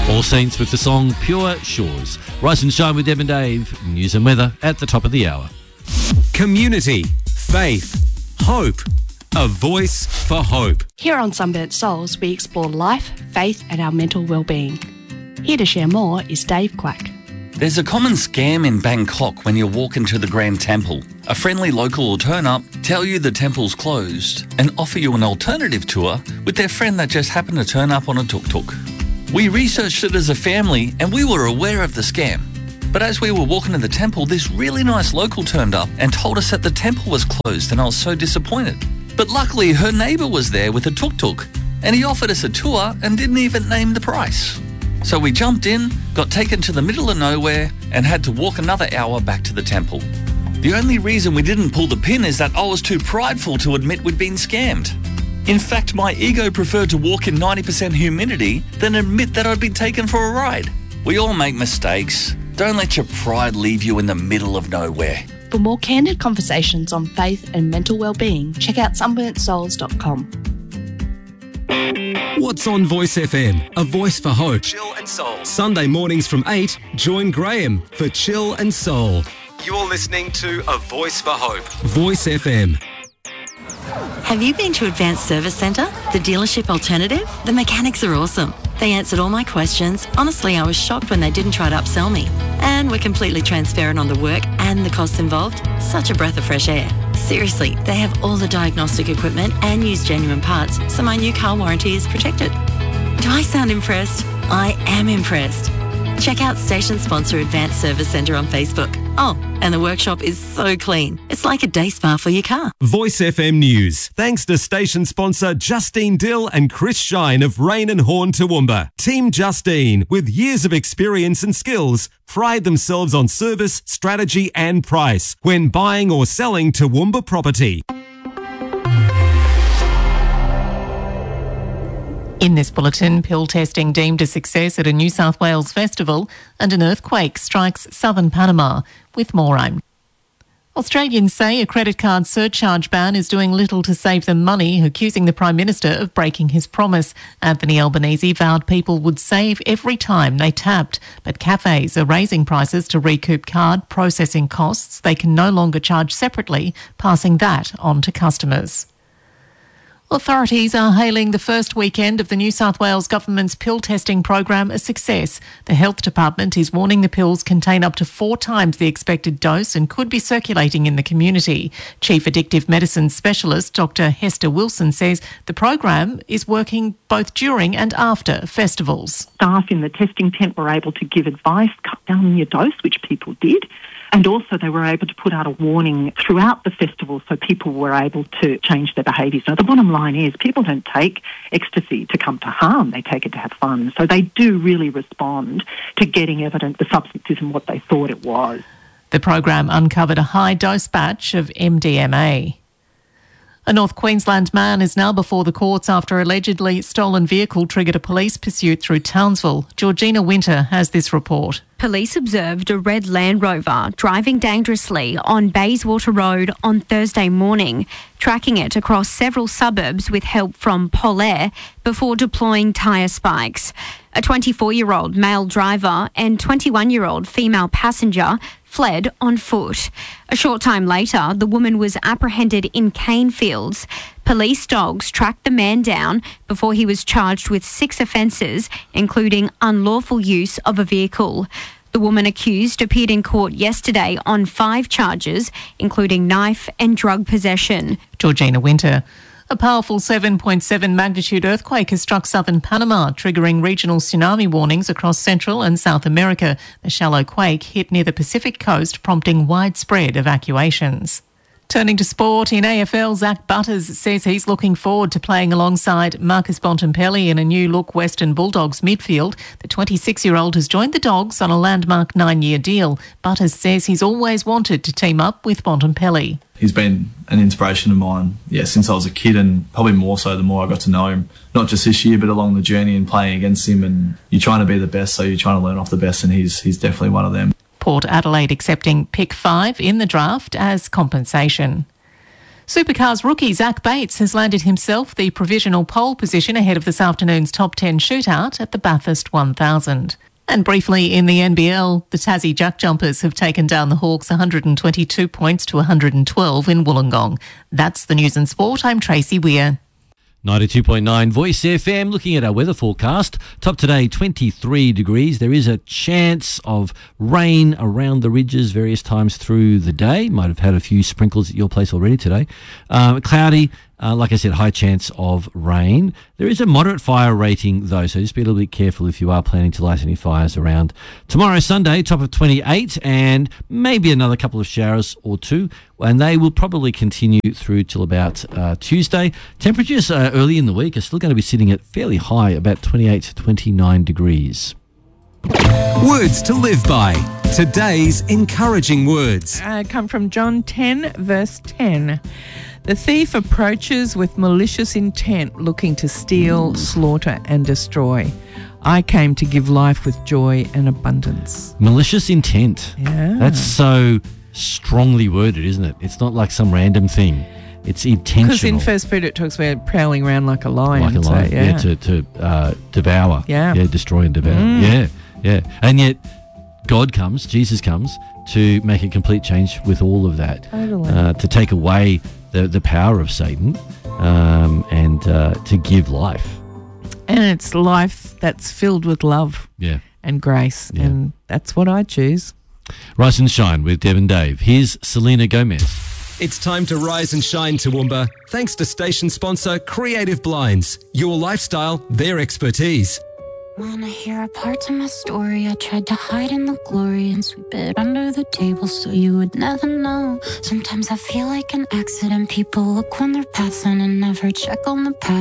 All Saints with the song Pure Shores. Rise and shine with Deb and Dave. News and weather at the top of the hour. Community, faith, hope. A voice for hope. Here on Sunburnt Souls, we explore life, faith and our mental well-being. Here to share more is Dave Quack. There's a common scam in Bangkok when you walk into the Grand Temple. A friendly local will turn up, tell you the temple's closed, and offer you an alternative tour with their friend that just happened to turn up on a tuk-tuk. We researched it as a family and we were aware of the scam. But as we were walking to the temple, this really nice local turned up and told us that the temple was closed, and I was so disappointed. But luckily her neighbour was there with a tuk-tuk and he offered us a tour and didn't even name the price. So we jumped in, got taken to the middle of nowhere and had to walk another hour back to the temple. The only reason we didn't pull the pin is that I was too prideful to admit we'd been scammed. In fact, my ego preferred to walk in 90% humidity than admit that I'd been taken for a ride. We all make mistakes. Don't let your pride leave you in the middle of nowhere. For more candid conversations on faith and mental well-being, check out sunburntsouls.com. What's on Voice FM? A voice for hope. Chill and Soul. Sunday mornings from 8, join Graham for Chill and Soul. You're listening to A Voice for Hope. Voice FM. Have you been to Advanced Service Centre, the dealership alternative? The mechanics are awesome. They answered all my questions. Honestly, I was shocked when they didn't try to upsell me. And were completely transparent on the work and the costs involved. Such a breath of fresh air. Seriously, they have all the diagnostic equipment and use genuine parts, so my new car warranty is protected. Do I sound impressed? I am impressed. Check out station sponsor Advanced Service Centre on Facebook. Oh, and the workshop is so clean. It's like a day spa for your car. Voice FM News. Thanks to station sponsor Justine Dill and Chris Shine of Rain and Horn Toowoomba. Team Justine, with years of experience and skills, pride themselves on service, strategy and price when buying or selling Toowoomba property. In this bulletin, pill testing deemed a success at a New South Wales festival, and an earthquake strikes southern Panama. With more on. Australians say a credit card surcharge ban is doing little to save them money, accusing the Prime Minister of breaking his promise. Anthony Albanese vowed people would save every time they tapped, but cafes are raising prices to recoup card processing costs they can no longer charge separately, passing that on to customers. Authorities are hailing the first weekend of the New South Wales Government's pill testing program a success. The Health Department is warning the pills contain up to 4 times the expected dose and could be circulating in the community. Chief Addictive Medicine Specialist Dr Hester Wilson says the program is working both during and after festivals. Staff in the testing tent were able to give advice, cut down your dose, which people did. And also they were able to put out a warning throughout the festival so people were able to change their behaviours. Now, the bottom line is people don't take ecstasy to come to harm. They take it to have fun. So they do really respond to getting evidence, the substance isn't what they thought it was. The program uncovered a high-dose batch of MDMA. A North Queensland man is now before the courts after allegedly stolen vehicle triggered a police pursuit through Townsville. Georgina Winter has this report. Police observed a red Land Rover driving dangerously on Bayswater Road on Thursday morning, tracking it across several suburbs with help from Polaire before deploying tyre spikes. A 24-year-old male driver and 21-year-old female passenger fled on foot. A short time later, the woman was apprehended in Canefields. Police dogs tracked the man down before he was charged with 6 offences, including unlawful use of a vehicle. The woman accused appeared in court yesterday on 5 charges, including knife and drug possession. Georgina Winter. A powerful 7.7 magnitude earthquake has struck southern Panama, triggering regional tsunami warnings across Central and South America. The shallow quake hit near the Pacific coast, prompting widespread evacuations. Turning to sport, in AFL, Zach Butters says he's looking forward to playing alongside Marcus Bontempelli in a new-look Western Bulldogs midfield. The 26-year-old has joined the Dogs on a landmark 9-year deal. Butters says he's always wanted to team up with Bontempelli. He's been an inspiration of mine, since I was a kid, and probably more so the more I got to know him. Not just this year, but along the journey and playing against him. And you're trying to be the best, so you're trying to learn off the best, and he's definitely one of them. Port Adelaide accepting pick 5 in the draft as compensation. Supercars rookie Zach Bates has landed himself the provisional pole position ahead of this afternoon's top 10 shootout at the Bathurst 1000. And briefly in the NBL, the Tassie Jack Jumpers have taken down the Hawks 122 points to 112 in Wollongong. That's the news and sport. I'm Tracy Weir. 92.9 Voice FM. Looking at our weather forecast, top today 23 degrees. There is a chance of rain around the ridges various times through the day. Might have had a few sprinkles at your place already today. Cloudy. Like I said, high chance of rain. There is a moderate fire rating though, so just be a little bit careful if you are planning to light any fires around. Tomorrow, Sunday, top of 28 and maybe another couple of showers or two, and they will probably continue through till about Tuesday. Temperatures early in the week are still going to be sitting at fairly high, about 28 to 29 degrees. Words to live by. Today's encouraging words. Come from John 10, verse 10. The thief approaches with malicious intent, looking to steal, slaughter and destroy. I came to give life with joy and abundance. Malicious intent. Yeah. That's so strongly worded, isn't it? It's not like some random thing. It's intentional. Because in 1 Peter it talks about prowling around like a lion. Like a lion, so, to devour. Yeah. Yeah, destroy and devour. Yeah. And yet Jesus comes to make a complete change with all of that. Totally. To take away the power of Satan and to give life. And it's life that's filled with love and grace. Yeah. And that's what I choose. Rise and Shine with Deb and Dave. Here's Selena Gomez. It's time to rise and shine, Toowoomba. Thanks to station sponsor Creative Blinds. Your lifestyle, their expertise. Wanna hear a part of my story? I tried to hide in the glory and sweep it under the table so you would never know. Sometimes I feel like an accident. People look when they're passing and never check on the past.